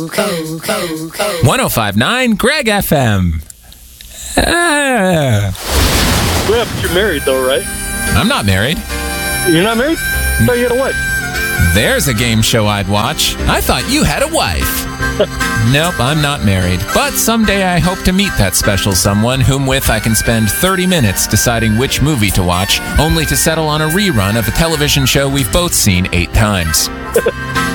1059 Greg FM. Yeah, but you're married though, right? I'm not married. You're not married? I thought you had a wife. There's a game show I'd watch. I thought you had a wife. Nope, I'm not married. But someday I hope to meet that special someone whom with I can spend 30 minutes deciding which movie to watch, only to settle on a rerun of a television show we've both seen 8 times.